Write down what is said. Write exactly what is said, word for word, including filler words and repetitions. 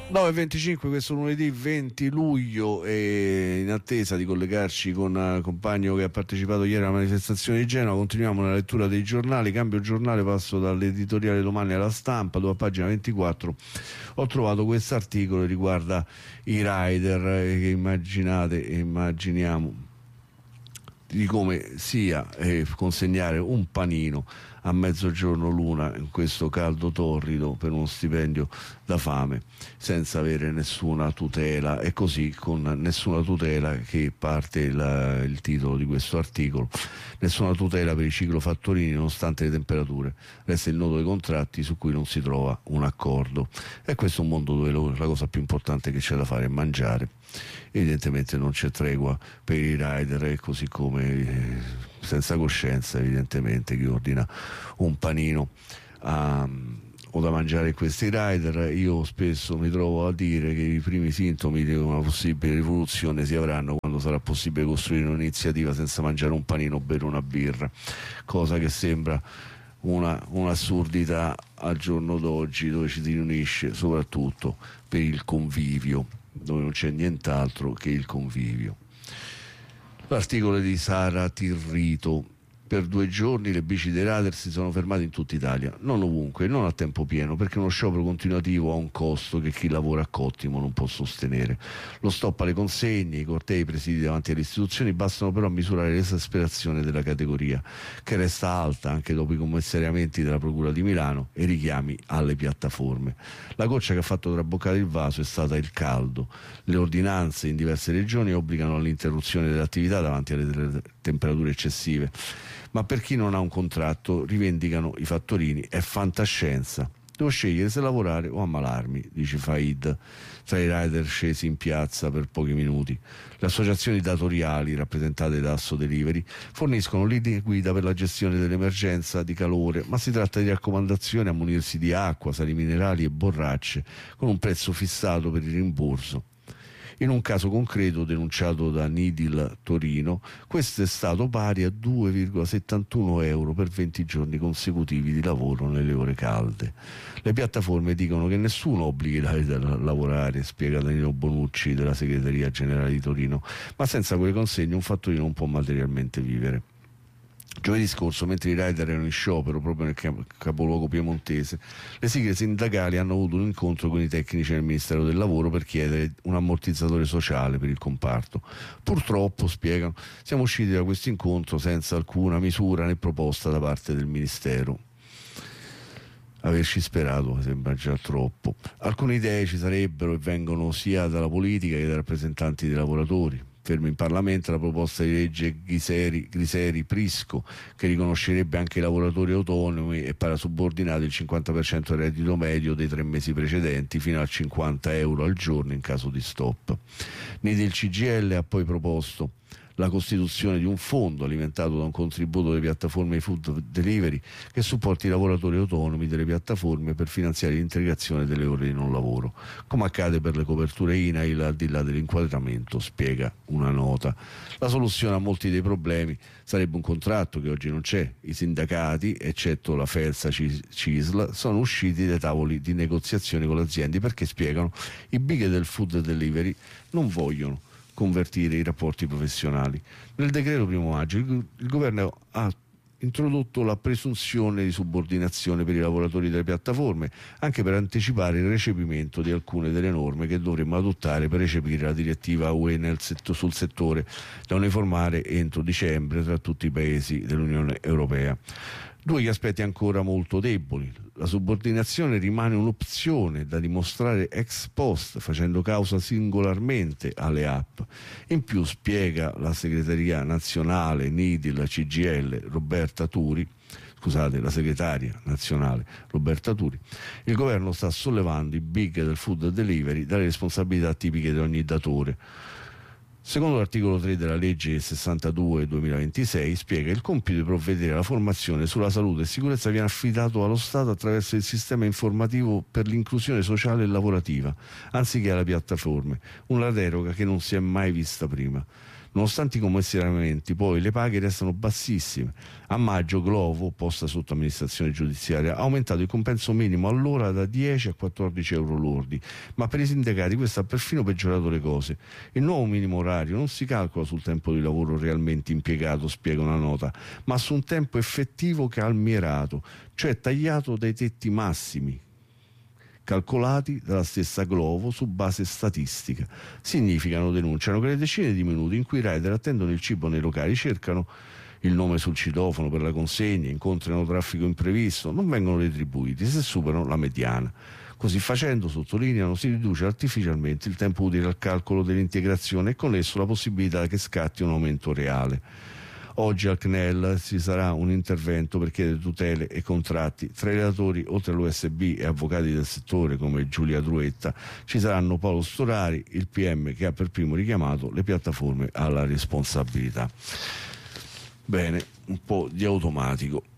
nove e venticinque questo lunedì venti luglio, e in attesa di collegarci con un compagno che ha partecipato ieri alla manifestazione di Genova, continuiamo la lettura dei giornali. Cambio giornale, passo dall'editoriale Domani alla Stampa, dove a pagina ventiquattro ho trovato questo articolo che riguarda i rider, che immaginate e immaginiamo di come sia eh, consegnare un panino a mezzogiorno l'una in questo caldo torrido per uno stipendio da fame, senza avere nessuna tutela, e così con nessuna tutela, che parte il, il titolo di questo articolo, nessuna tutela per i ciclofattorini nonostante le temperature, resta il nodo dei contratti su cui non si trova un accordo. E questo è un mondo dove lo, la cosa più importante che c'è da fare è mangiare. Evidentemente non c'è tregua per i rider, e così come eh, senza coscienza evidentemente chi ordina un panino um, o da mangiare questi rider. Io spesso mi trovo a dire che i primi sintomi di una possibile rivoluzione si avranno quando sarà possibile costruire un'iniziativa senza mangiare un panino o bere una birra, cosa che sembra una, un'assurdità al giorno d'oggi, dove ci si riunisce soprattutto per il convivio, dove non c'è nient'altro che il convivio. L'articolo di Sara Tirrito: per due giorni le bici dei rider si sono fermate in tutta Italia, non ovunque, non a tempo pieno, perché uno sciopero continuativo ha un costo che chi lavora a cottimo non può sostenere. Lo stop alle consegne, i cortei presidi davanti alle istituzioni bastano però a misurare l'esasperazione della categoria, che resta alta anche dopo i commissariamenti della Procura di Milano e i richiami alle piattaforme. La goccia che ha fatto traboccare il vaso è stata il caldo. Le ordinanze in diverse regioni obbligano all'interruzione dell'attività davanti alle temperature eccessive, ma per chi non ha un contratto, rivendicano i fattorini, è fantascienza. Devo scegliere se lavorare o ammalarmi, dice Faid, tra i rider scesi in piazza per pochi minuti. Le associazioni datoriali, rappresentate da Asso Delivery, forniscono linee guida per la gestione dell'emergenza di calore, ma si tratta di raccomandazioni a munirsi di acqua, sali minerali e borracce, con un prezzo fissato per il rimborso. In un caso concreto denunciato da Nidil Torino, questo è stato pari a due virgola settantuno euro per venti giorni consecutivi di lavoro nelle ore calde. Le piattaforme dicono che nessuno obbliga i rider a lavorare, spiega Danilo Bonucci della segreteria generale di Torino, ma senza quelle consegne un fattorino non può materialmente vivere. Giovedì scorso, mentre i rider erano in sciopero proprio nel capoluogo piemontese, le sigle sindacali hanno avuto un incontro con i tecnici del Ministero del Lavoro per chiedere un ammortizzatore sociale per il comparto. Purtroppo, spiegano, siamo usciti da questo incontro senza alcuna misura né proposta da parte del Ministero. Averci sperato sembra già troppo. Alcune idee ci sarebbero e vengono sia dalla politica che dai rappresentanti dei lavoratori. Fermo in Parlamento la proposta di legge Griseri, Griseri Prisco, che riconoscerebbe anche ai lavoratori autonomi e parasubordinati il cinquanta per cento del reddito medio dei tre mesi precedenti, fino a cinquanta euro al giorno in caso di stop. Nidil C G I L ha poi proposto la costituzione di un fondo alimentato da un contributo delle piattaforme di food delivery che supporti i lavoratori autonomi delle piattaforme per finanziare l'integrazione delle ore di non lavoro, come accade per le coperture I N A I L al di là dell'inquadramento, spiega una nota. La soluzione a molti dei problemi sarebbe un contratto che oggi non c'è. I sindacati, eccetto la Felsa C I S L, sono usciti dai tavoli di negoziazione con le aziende perché, spiegano, i big del food delivery non vogliono convertire i rapporti professionali. Nel decreto primo maggio il, il governo ha introdotto la presunzione di subordinazione per i lavoratori delle piattaforme, anche per anticipare il recepimento di alcune delle norme che dovremmo adottare per recepire la direttiva U E nel set- sul settore, da uniformare entro dicembre tra tutti i paesi dell'Unione Europea. Due gli aspetti ancora molto deboli. La subordinazione rimane un'opzione da dimostrare ex post, facendo causa singolarmente alle app. In più, spiega la segreteria nazionale Nidil C G I L Roberta Turi, scusate, la segretaria nazionale Roberta Turi, il governo sta sollevando i big del food delivery dalle responsabilità tipiche di ogni datore. Secondo l'articolo tre della legge sessantadue duemilaventisei, spiega, il compito di provvedere alla formazione sulla salute e sicurezza viene affidato allo Stato attraverso il sistema informativo per l'inclusione sociale e lavorativa, anziché alle piattaforme, una deroga che non si è mai vista prima. Nonostante i commissariamenti, poi le paghe restano bassissime. A maggio Glovo, posta sotto amministrazione giudiziaria, ha aumentato il compenso minimo all'ora da dieci a quattordici euro lordi, ma per i sindacati questo ha perfino peggiorato le cose. Il nuovo minimo orario non si calcola sul tempo di lavoro realmente impiegato, spiega una nota, ma su un tempo effettivo calmierato, cioè tagliato dai tetti massimi calcolati dalla stessa Glovo su base statistica. Significano, denunciano, che le decine di minuti in cui i rider attendono il cibo nei locali, cercano il nome sul citofono per la consegna, incontrano traffico imprevisto, non vengono retribuiti se superano la mediana. Così facendo, sottolineano, si riduce artificialmente il tempo utile al calcolo dell'integrazione e con esso la possibilità che scatti un aumento reale. Oggi al C N E L ci sarà un intervento per chiedere tutele e contratti. Tra i relatori, oltre all'U S B e avvocati del settore come Giulia Druetta, ci saranno Paolo Storari, il P M che ha per primo richiamato le piattaforme alla responsabilità. Bene, un po' di automatico.